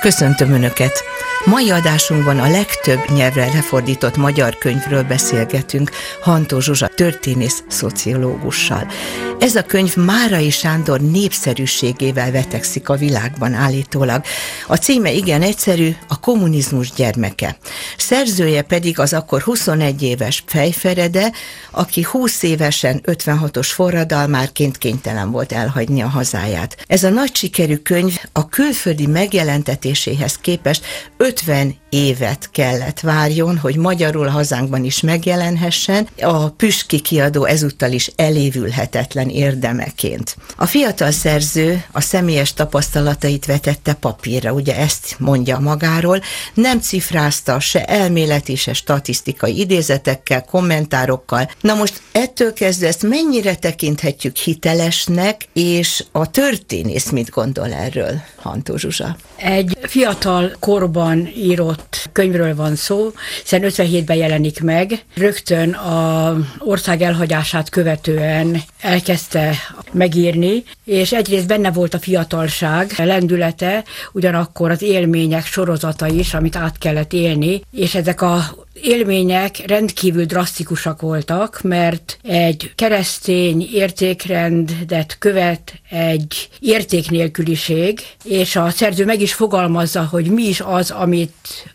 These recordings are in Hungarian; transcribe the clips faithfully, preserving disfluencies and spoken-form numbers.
Köszöntöm Önöket! Mai adásunkban a legtöbb nyelvre lefordított magyar könyvről beszélgetünk Hantó Zsuzsa történész szociológussal. Ez a könyv Márai Sándor népszerűségével vetekszik a világban állítólag. A címe igen egyszerű, a kommunizmus gyermeke. Szerzője pedig az akkor huszonegy éves Fejferede, aki húsz évesen ötvenhatos forradalmárként kénytelen volt elhagyni a hazáját. Ez a nagy sikerű könyv a külföldi megjelentetéséhez képest ötven évet kellett várjon, hogy magyarul hazánkban is megjelenhessen, a Püspöki kiadó ezúttal is elévülhetetlen érdemeként. A fiatal szerző a személyes tapasztalatait vetette papírra, ugye ezt mondja magáról, nem cifrázta se elméleti, se statisztikai idézetekkel, kommentárokkal. Na most ettől kezdve ezt mennyire tekinthetjük hitelesnek, és a történész mit gondol erről, Hantó Zsuzsa? Egy fiatal korban írott könyvről van szó, hiszen ötvenhétben jelenik meg. Rögtön az ország elhagyását követően elkezdte megírni, és egyrészt benne volt a fiatalság lendülete, ugyanakkor az élmények sorozata is, amit át kellett élni, és ezek a élmények rendkívül drasztikusak voltak, mert egy keresztény értékrendet követ egy értéknélküliség, és a szerző meg is fogalmazza, hogy mi is az, amit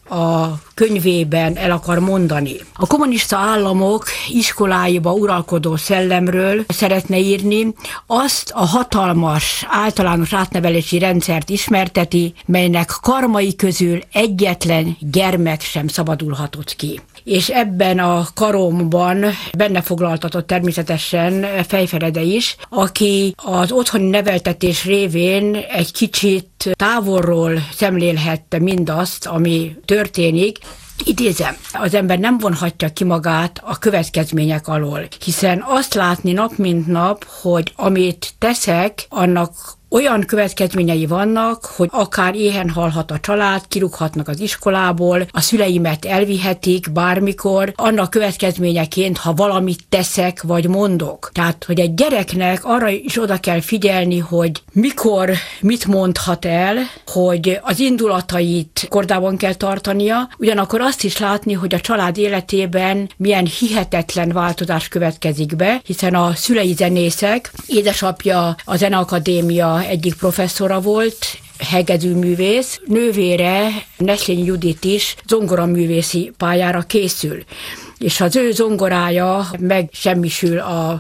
a könyvében el akar mondani. A kommunista államok iskoláiba uralkodó szellemről szeretne írni, azt a hatalmas általános átnevelési rendszert ismerteti, melynek karmai közül egyetlen gyermek sem szabadulhatott ki. És ebben a karomban benne foglaltatott természetesen Fejferede is, aki az otthoni neveltetés révén egy kicsit távolról szemlélhette mindazt, ami történik. Idézem, az ember nem vonhatja ki magát a következmények alól, hiszen azt látni nap mint nap, hogy amit teszek, annak olyan következményei vannak, hogy akár éhen halhat a család, kirúghatnak az iskolából, a szüleimet elvihetik bármikor, annak következményeként, ha valamit teszek vagy mondok. Tehát, hogy egy gyereknek arra is oda kell figyelni, hogy mikor mit mondhat el, hogy az indulatait kordában kell tartania, ugyanakkor azt is látni, hogy a család életében milyen hihetetlen változás következik be, hiszen a szülei zenészek, édesapja a Zeneakadémia egyik professzora volt, hegedűművész, nővére, Neslényi Judit is zongoraművészi pályára készül. És az ő zongorája megsemmisül a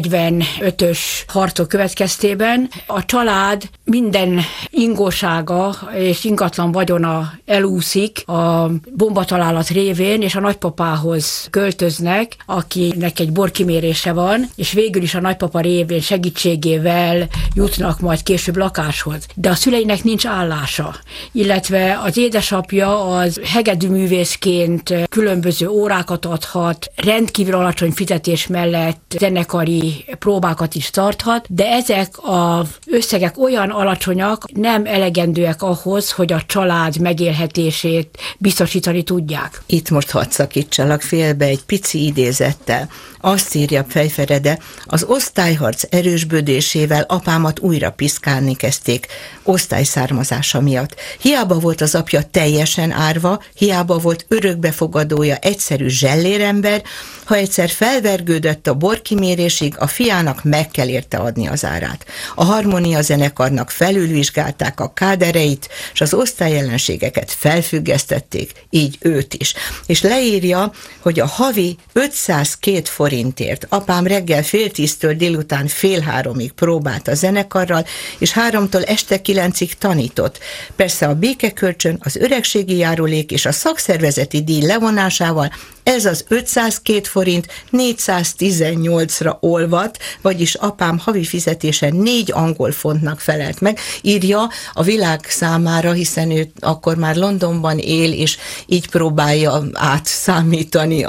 negyvenötös harcok következtében. A család minden ingósága és ingatlan vagyona elúszik a bombatalálat révén, és a nagypapához költöznek, akinek egy borkimérése van, és végül is a nagypapa révén segítségével jutnak majd később lakáshoz. De a szüleinek nincs állása, illetve az édesapja az hegedűművészként különböző órákat adhat, rendkívül alacsony fizetés mellett zenekari próbákat is tarthat, de ezek az összegek olyan alacsonyak, nem elegendőek ahhoz, hogy a család megélhetését biztosítani tudják. Itt most hadd szakítsalak félbe egy pici idézettel. Azt írja Fejferede, az osztályharc erősbödésével apámat újra piszkálni kezdték, osztályszármazása miatt. Hiába volt az apja teljesen árva, hiába volt örökbefogadója egyszerű zsellérember, ha egyszer felvergődött a borkimérésig, a fiának meg kell érte adni az árát. A Harmónia zenekarnak felülvizsgálták a kádereit, és az osztályellenségeket felfüggesztették, így őt is. És leírja, hogy a havi ötszázkettő forintért apám reggel fél tíztől délután fél háromig próbált a zenekarral, és háromtól este kilencig tanított. Persze a békekölcsön, az öregségi járulék és a szakszervezeti díj levonásával ez az ötszázkettő forint négyszáztizennyolcra olvadt, vagyis apám havi fizetése négy angol fontnak felelt meg, írja a világ számára, hiszen ő akkor már Londonban él, és így próbálja átszámítani a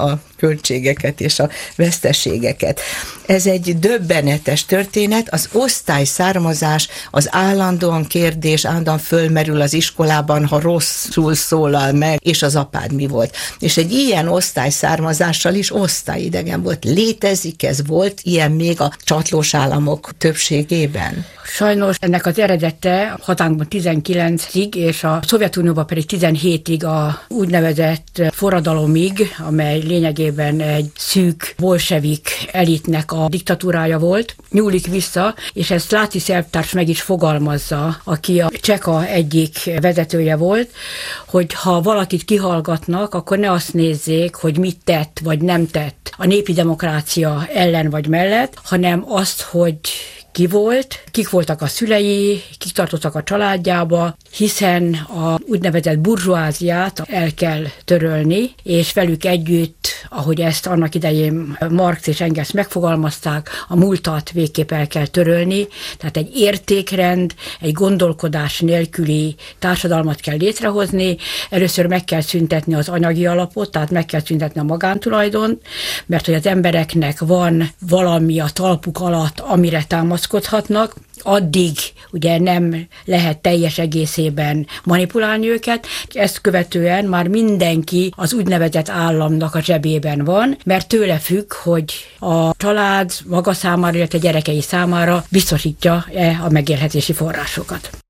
költségeket és a veszteségeket. Ez egy döbbenetes történet, az osztályszármazás, az állandóan kérdés, állandóan fölmerül az iskolában, ha rosszul szólal meg, és az apád mi volt. És egy ilyen osztályszármazással is osztályidegen volt. Létezik ez, volt ilyen még a csatlós államok többségében? Sajnos ennek az eredete hazánkban tizenkilencig, és a Szovjetunióban pedig tizenhétig a úgynevezett forradalomig, amely lényegében egy szűk bolsevik elitnek a diktatúrája volt, nyúlik vissza, és ezt László elvtárs meg is fogalmazza, aki a Cseka egyik vezetője volt, hogy ha valakit kihallgatnak, akkor ne azt nézzék, hogy mit tett, vagy nem tett a népi demokrácia ellen vagy mellett, hanem azt, hogy ki volt, kik voltak a szülei, kik tartottak a családjába, hiszen a úgynevezett burzsóáziát el kell törölni, és velük együtt, ahogy ezt annak idején Marx és Engels megfogalmazták, a múltat végképp el kell törölni, tehát egy értékrend, egy gondolkodás nélküli társadalmat kell létrehozni, először meg kell szüntetni az anyagi alapot, tehát meg kell szüntetni a magántulajdont, mert hogy az embereknek van valami a talpuk alatt, amire támaszkodhatnak, addig ugye nem lehet teljes egészében manipulálni őket. Ezt követően már mindenki az úgynevezett államnak a zsebében van, mert tőle függ, hogy a család maga számára, illetve a gyerekei számára biztosítja-e a megélhetési forrásokat.